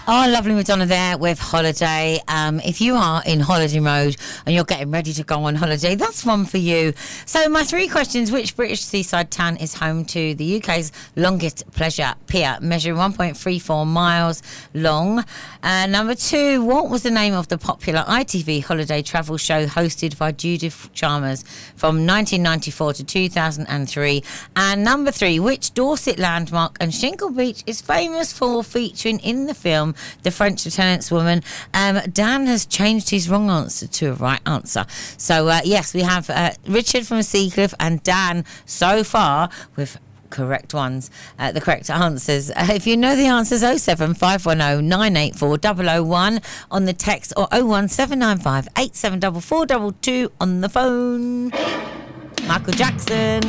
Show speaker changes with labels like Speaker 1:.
Speaker 1: Oh, lovely Madonna there with Holiday. If you are in holiday mode and you're getting ready to go on holiday, that's one for you. So my three questions: which British seaside town is home to the UK's longest pleasure pier, measuring 1.34 miles long? Number two, what was the name of the popular ITV holiday travel show hosted by Judith Chalmers from 1994 to 2003? And number three, which Dorset landmark and Shingle Beach is famous for featuring in the film The French Lieutenant's Woman? Dan has changed his wrong answer to a right answer. So, yes, we have Richard from Seacliff and Dan so far with correct ones, the correct answers. If you know the answers, 07510 984 001 on the text, or 01795 874422 on the phone. Michael Jackson.